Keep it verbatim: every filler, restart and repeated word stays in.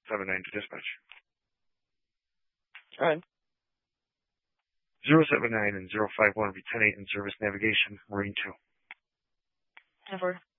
seven nine to dispatch. All right. zero seven nine and zero five one will be ten eight in service navigation, Marine two. Never.